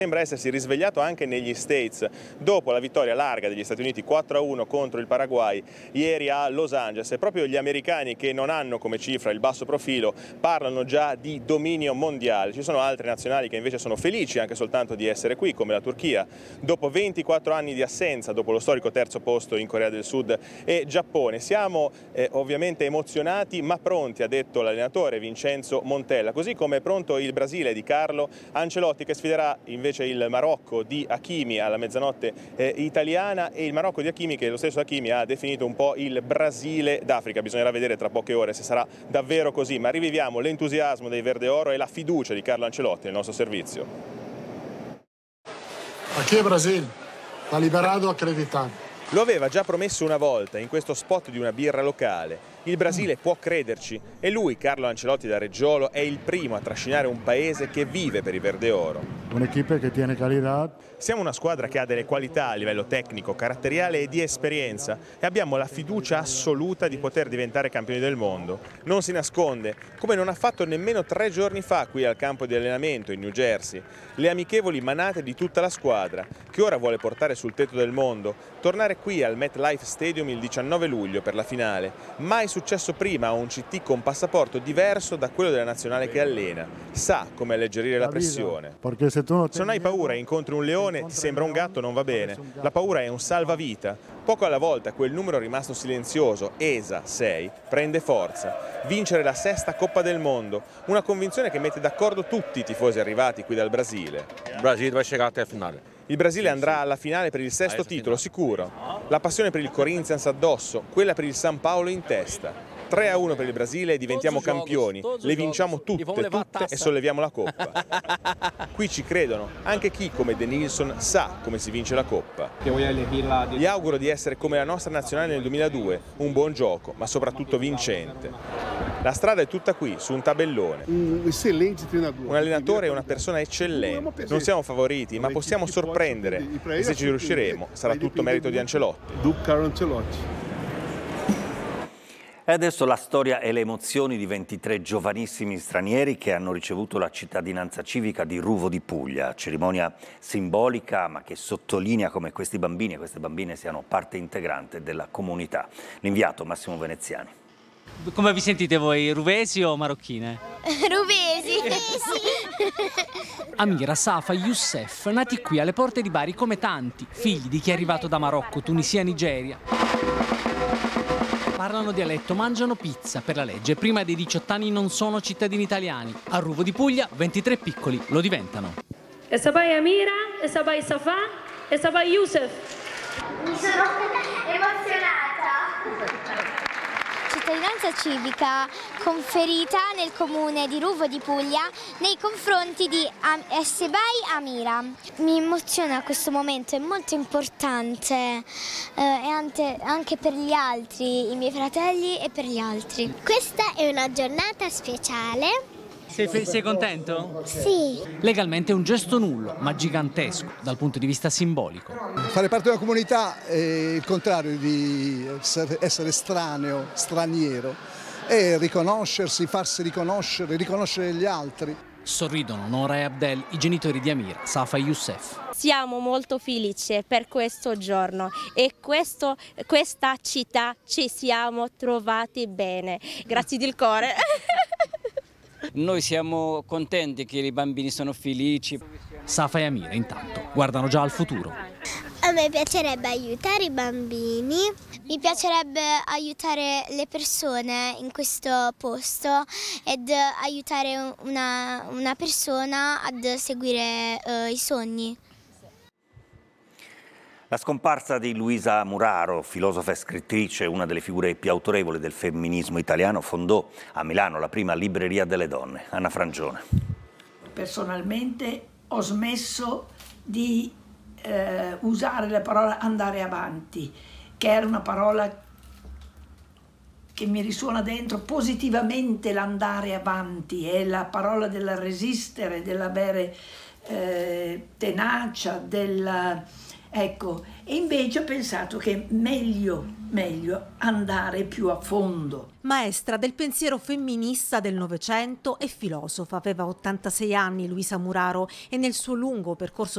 Sembra essersi risvegliato anche negli States dopo la vittoria larga degli Stati Uniti 4-1 contro il Paraguay ieri a Los Angeles, e proprio gli americani, che non hanno come cifra il basso profilo, parlano già di dominio mondiale. Ci sono altre nazionali che invece sono felici anche soltanto di essere qui, come la Turchia, dopo 24 anni di assenza, dopo lo storico terzo posto in Corea del Sud e Giappone. Siamo ovviamente emozionati ma pronti, ha detto l'allenatore Vincenzo Montella, così come è pronto il Brasile di Carlo Ancelotti, che sfiderà invece il Marocco di Hakimi alla mezzanotte italiana, e il Marocco di Hakimi che lo stesso Hakimi ha definito un po' il Brasile d'Africa. Bisognerà vedere tra poche ore se sarà davvero così, ma riviviamo l'entusiasmo dei Verde Oro e la fiducia di Carlo Ancelotti nel nostro servizio. Aquí è Brasil, ha liberato accreditato. Lo aveva già promesso una volta in questo spot di una birra locale. Il Brasile può crederci e lui, Carlo Ancelotti da Reggiolo, è il primo a trascinare un paese che vive per i Verde Oro. Un'equipe che tiene qualità. Siamo una squadra che ha delle qualità a livello tecnico, caratteriale e di esperienza, e abbiamo la fiducia assoluta di poter diventare campioni del mondo. Non si nasconde, come non ha fatto nemmeno 3 giorni fa qui al campo di allenamento in New Jersey, le amichevoli manate di tutta la squadra, che ora vuole portare sul tetto del mondo, tornare qui al MetLife Stadium il 19 luglio per la finale. Mai successo prima a un CT con passaporto diverso da quello della nazionale che allena. Sa come alleggerire la pressione. Se non hai paura e incontri un leone, ti sembra un gatto, non va bene. La paura è un salvavita. Poco alla volta quel numero rimasto silenzioso, ESA 6, prende forza. Vincere la 6ª Coppa del Mondo, una convinzione che mette d'accordo tutti i tifosi arrivati qui dal Brasile. Il Brasile va arrivare alla finale. Il Brasile andrà alla finale per il 6º titolo, sicuro. La passione per il Corinthians addosso, quella per il San Paolo in testa. 3-1 per il Brasile e diventiamo campioni. Le vinciamo tutte e solleviamo la Coppa. Qui ci credono anche chi, come De Nilsson, sa come si vince la Coppa. Gli auguro di essere come la nostra nazionale nel 2002, un buon gioco, ma soprattutto vincente. La strada è tutta qui, su un tabellone. Un allenatore e una persona eccellente. Non siamo favoriti, ma possiamo sorprendere, e se ci riusciremo sarà tutto merito di Ancelotti. E adesso la storia e le emozioni di 23 giovanissimi stranieri che hanno ricevuto la cittadinanza civica di Ruvo di Puglia, cerimonia simbolica ma che sottolinea come questi bambini e queste bambine siano parte integrante della comunità. L'inviato Massimo Veneziani. Come vi sentite voi, ruvesi o marocchine? Ruvesi! Amira, Safa, Youssef, nati qui alle porte di Bari come tanti, figli di chi è arrivato da Marocco, Tunisia, Nigeria. Parlano dialetto, mangiano pizza per la legge. Prima dei 18 anni non sono cittadini italiani. A Ruvo di Puglia 23 piccoli lo diventano. E sabai Amira, e sabai Safa, e sabai Youssef. Mi sono emozionata. Cittadinanza civica conferita nel comune di Ruvo di Puglia nei confronti di Sebai Amira. Mi emoziona questo momento, è molto importante e anche per gli altri, i miei fratelli e per gli altri. Questa è una giornata speciale. Sei contento? Sì. Legalmente è un gesto nullo, ma gigantesco dal punto di vista simbolico. Fare parte di una comunità è il contrario di essere estraneo, straniero, è riconoscersi, farsi riconoscere, riconoscere gli altri. Sorridono Nora e Abdel, i genitori di Amira, Safa e Youssef. Siamo molto felici per questo giorno e questa città ci siamo trovati bene. Grazie del cuore. Noi siamo contenti che i bambini sono felici. Safa e Amira intanto guardano già al futuro. A me piacerebbe aiutare i bambini, mi piacerebbe aiutare le persone in questo posto ed aiutare una persona ad seguire i sogni. La scomparsa di Luisa Muraro, filosofa e scrittrice, una delle figure più autorevoli del femminismo italiano, fondò a Milano la prima libreria delle donne. Anna Frangione. Personalmente ho smesso di usare la parola andare avanti, che era una parola che mi risuona dentro positivamente. L'andare avanti è la parola del resistere, dell'avere tenacia, ecco, e invece ho pensato che meglio andare più a fondo. Maestra del pensiero femminista del Novecento e filosofa, aveva 86 anni Luisa Muraro e nel suo lungo percorso